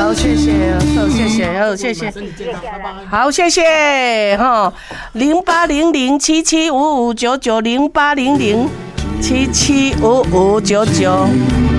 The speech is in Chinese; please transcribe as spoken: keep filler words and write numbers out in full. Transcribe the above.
好，谢谢，好，谢谢，好，谢谢，好，谢谢哈，零八零零七七五五九九零八零零七七五五九九。